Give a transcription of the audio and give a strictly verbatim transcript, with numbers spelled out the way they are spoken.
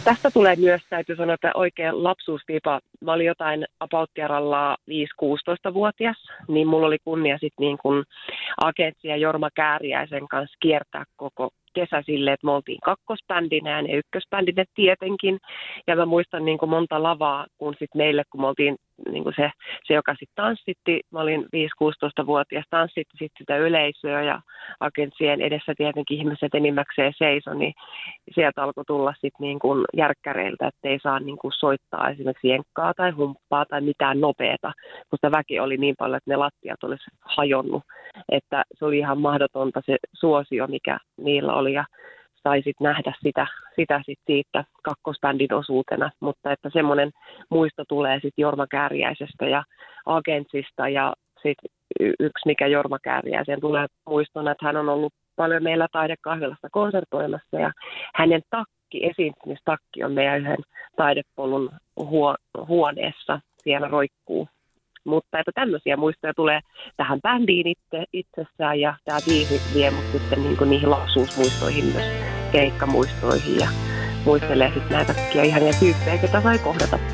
Tästä tulee myös, täytyy sanoa, että oikein lapsuuspiipa. Mä olin jotain about-jarallaa viisi-kuusitoista-vuotias, niin mulla oli kunnia sitten niin kuin Agentsi ja Jorma Kääriäisen kanssa kiertää koko kesä silleen, että me oltiin kakkosbändinä ja ne ykkösbändinä tietenkin. Ja mä muistan niin kuin monta lavaa, kun sitten meille, kun me oltiin niin kuin se, se, joka sitten tanssitti, mä olin viisi-kuusitoista-vuotias, tanssitti sitten sitä yleisöä ja Agentsien edessä tietenkin ihmiset enimmäkseen seisoi, niin sieltä alkoi tulla sitten niin kuin järkkäreiltä, että ei saa niin kuin soittaa esimerkiksi jenkkaa tai humppaa tai mitään nopeata, kun sitä väki oli niin paljon, että ne lattiat olisi hajonnut, että se oli ihan mahdotonta se suosio, mikä niillä oli ja saisit nähdä sitä, sitä sit siitä kakkosbändin osuutena, mutta että semmoinen muisto tulee sitten Jorma Kääriäisestä ja Agentsista ja sitten yksi, mikä Jorma Kääriäisen tulee muistona, että hän on ollut paljon meillä taidekahvilassa konsertoimassa ja hänen takki, esiintymistakki on meidän yhden taidepolun huo, huoneessa, siellä roikkuu. Mutta että tämmöisiä muistoja tulee tähän bändiin itse, itsessään ja tämä biisi vie mut sitten niin kuin niihin lapsuusmuistoihin myös keikkamuistoihin ja muistelee sitten näitä kaikkia ihania tyyppejä, ketä sai kohdata.